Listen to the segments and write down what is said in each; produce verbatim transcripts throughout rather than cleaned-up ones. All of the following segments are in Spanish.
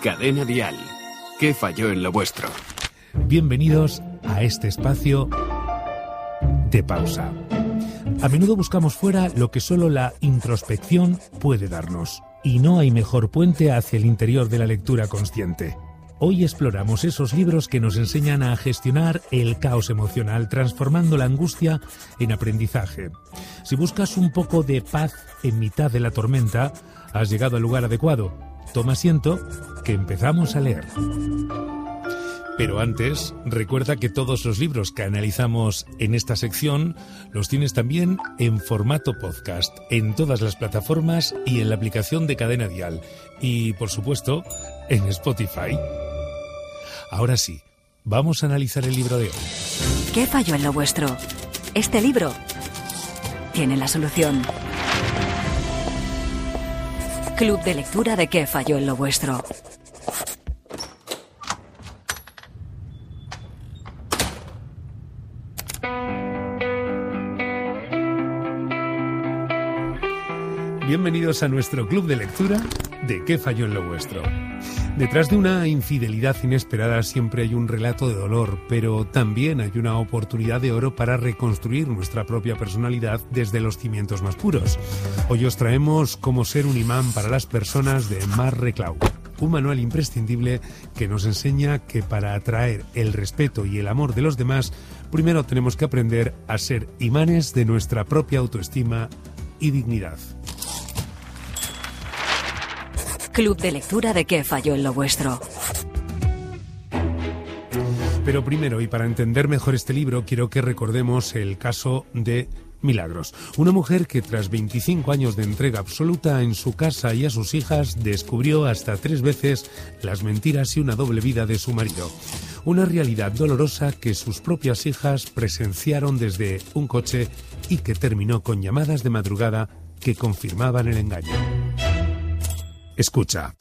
Cadena Dial. ¿Qué falló en lo vuestro? Bienvenidos a este espacio de pausa. A menudo buscamos fuera lo que solo la introspección puede darnos. Y no hay mejor puente hacia el interior de la lectura consciente. Hoy exploramos esos libros que nos enseñan a gestionar el caos emocional, transformando la angustia en aprendizaje. Si buscas un poco de paz en mitad de la tormenta, has llegado al lugar adecuado. Toma asiento, que empezamos a leer. Pero antes, recuerda que todos los libros que analizamos en esta sección los tienes también en formato podcast, en todas las plataformas y en la aplicación de Cadena Dial. Y, por supuesto, en Spotify. Ahora sí, vamos a analizar el libro de hoy. ¿Qué falló en lo vuestro? Este libro tiene la solución. Club de lectura de ¿Qué falló en lo vuestro? Bienvenidos a nuestro club de lectura de ¿Qué falló en lo vuestro? Detrás de una infidelidad inesperada siempre hay un relato de dolor, pero también hay una oportunidad de oro para reconstruir nuestra propia personalidad desde los cimientos más puros. Hoy os traemos Cómo ser un imán para las personas de Marc Reclau, un manual imprescindible que nos enseña que para atraer el respeto y el amor de los demás, primero tenemos que aprender a ser imanes de nuestra propia autoestima y dignidad. Club de lectura de ¿Qué falló en lo vuestro? Pero primero, y para entender mejor este libro, quiero que recordemos el caso de Milagros, una mujer que tras veinticinco años de entrega absoluta en su casa y a sus hijas, descubrió hasta tres veces las mentiras y una doble vida de su marido. Una realidad dolorosa que sus propias hijas presenciaron desde un coche y que terminó con llamadas de madrugada que confirmaban el engaño. Escucha.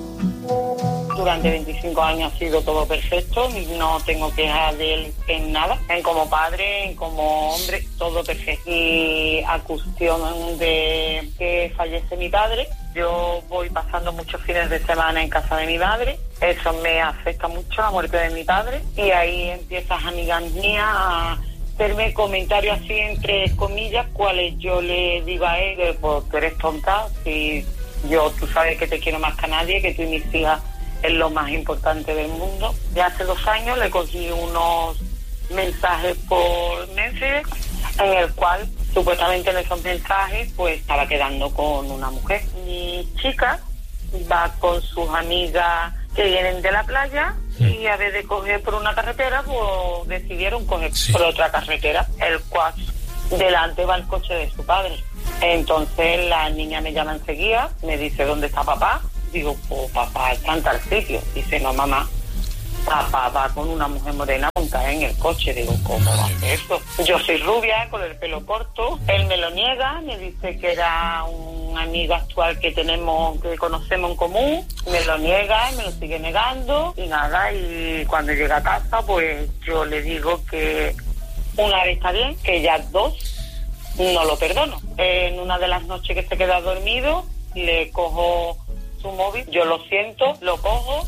Durante veinticinco años ha sido todo perfecto, no tengo quejas de él en nada, en como padre, en como hombre, todo perfecto. Y a cuestión de que fallece mi padre, yo voy pasando muchos fines de semana en casa de mi madre, eso me afecta mucho, la muerte de mi padre, y ahí empiezas, amigas mías, a hacerme comentarios así entre comillas, cuales yo le digo a él, que pues tú eres tonta, si yo, tú sabes que te quiero más que a nadie, que tú y mis hijas es lo más importante del mundo. Ya hace dos años le cogí unos mensajes por Messenger, en el cual supuestamente en esos mensajes pues estaba quedando con una mujer. Mi chica va con sus amigas que vienen de la playa y a vez de coger por una carretera, pues decidieron coger sí. por otra carretera, el cual delante va el coche de su padre. Entonces la niña me llama enseguida, me dice ¿dónde está papá? Digo, pues papá está en tal sitio. Dice, no mamá, papá va con una mujer morena montada en el coche. Digo, ¿cómo va a hacer eso? Yo soy rubia, con el pelo corto, él me lo niega, me dice que era un amigo actual que tenemos, que conocemos en común, me lo niega, me lo sigue negando y nada, y cuando llega a casa pues yo le digo que una vez está bien, que ya dos no lo perdono. En una de las noches que se queda dormido, le cojo su móvil, yo lo siento, lo cojo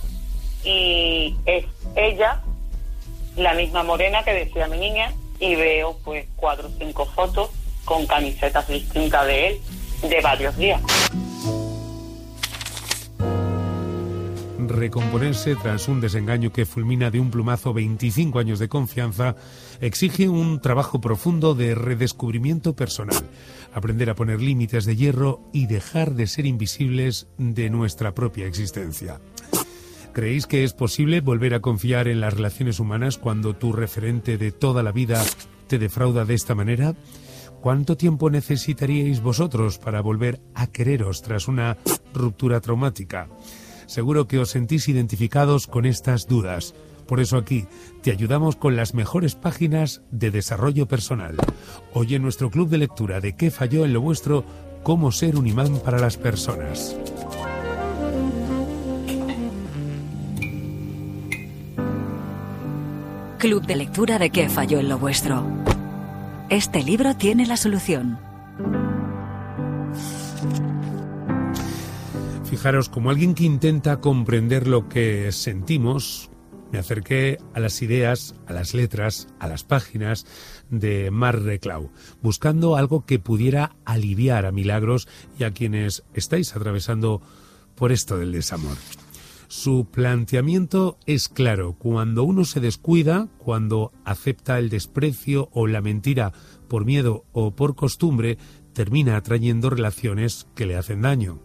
y es ella, la misma morena que decía mi niña, y veo pues cuatro o cinco fotos con camisetas distintas de él de varios días. Recomponerse tras un desengaño que fulmina de un plumazo veinticinco años de confianza exige un trabajo profundo de redescubrimiento personal, aprender a poner límites de hierro y dejar de ser invisibles de nuestra propia existencia. ¿Creéis que es posible volver a confiar en las relaciones humanas cuando tu referente de toda la vida te defrauda de esta manera? ¿Cuánto tiempo necesitaríais vosotros para volver a quereros tras una ruptura traumática? Seguro que os sentís identificados con estas dudas. Por eso aquí te ayudamos con las mejores páginas de desarrollo personal. Hoy en nuestro club de lectura de ¿Qué falló en lo vuestro? Cómo ser un imán para las personas. Club de lectura de ¿Qué falló en lo vuestro? Este libro tiene la solución. Fijaros, como alguien que intenta comprender lo que sentimos, me acerqué a las ideas, a las letras, a las páginas de Marc Reclau, buscando algo que pudiera aliviar a Milagros y a quienes estáis atravesando por esto del desamor. Su planteamiento es claro: cuando uno se descuida, cuando acepta el desprecio o la mentira por miedo o por costumbre, termina atrayendo relaciones que le hacen daño.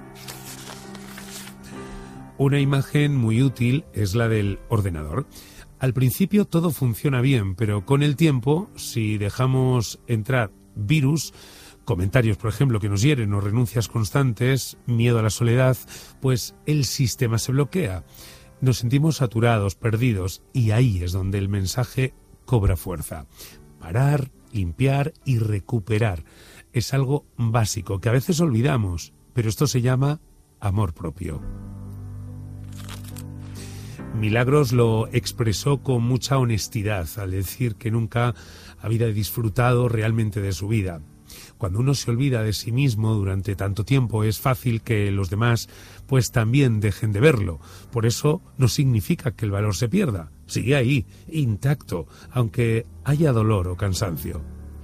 Una imagen muy útil es la del ordenador. Al principio todo funciona bien, pero con el tiempo, si dejamos entrar virus, comentarios, por ejemplo, que nos hieren o renuncias constantes, miedo a la soledad, pues el sistema se bloquea. Nos sentimos saturados, perdidos, y ahí es donde el mensaje cobra fuerza. Parar, limpiar y recuperar es algo básico que a veces olvidamos, pero esto se llama amor propio. Milagros lo expresó con mucha honestidad al decir que nunca había disfrutado realmente de su vida. Cuando uno se olvida de sí mismo durante tanto tiempo, es fácil que los demás pues también dejen de verlo. Por eso no significa que el valor se pierda. Sigue ahí, intacto, aunque haya dolor o cansancio.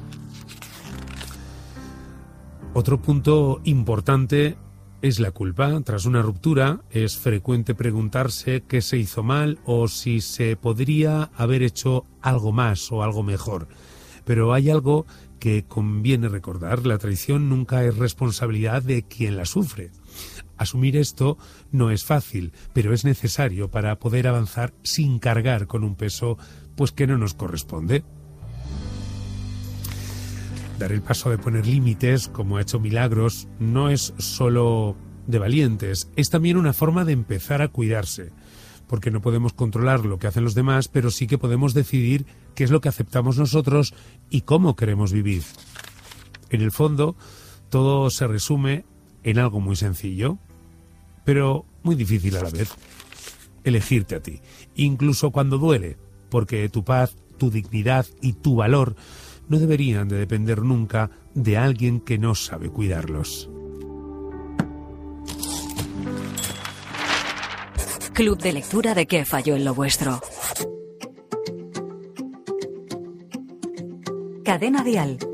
Otro punto importante es la culpa. Tras una ruptura es frecuente preguntarse qué se hizo mal o si se podría haber hecho algo más o algo mejor. Pero hay algo que conviene recordar: la traición nunca es responsabilidad de quien la sufre. Asumir esto no es fácil, pero es necesario para poder avanzar sin cargar con un peso pues que no nos corresponde. Dar el paso de poner límites, como ha hecho Milagros, no es solo de valientes, es también una forma de empezar a cuidarse, porque no podemos controlar lo que hacen los demás, pero sí que podemos decidir qué es lo que aceptamos nosotros y cómo queremos vivir. En el fondo, todo se resume en algo muy sencillo, pero muy difícil a la vez: elegirte a ti, incluso cuando duele, porque tu paz, tu dignidad y tu valor no deberían de depender nunca de alguien que no sabe cuidarlos. Club de lectura de ¿Qué falló en lo vuestro? Cadena Dial.